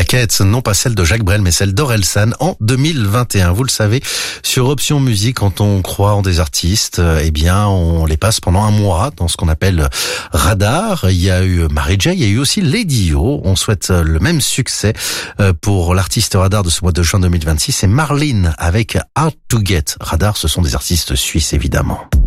quête, non pas celle de Jacques Brel, mais celle d'Orelsan en 2021. Vous le savez, sur Option Musique, quand on croit en des artistes, eh bien, on les passe pendant un mois dans ce qu'on appelle Radar. Il y a eu Mary J, il y a eu aussi Lady O. On souhaite le même succès pour l'artiste Radar de ce mois de juin 2026. C'est Marlene avec Hard to Get. Radar, ce sont des artistes suisses, évidemment.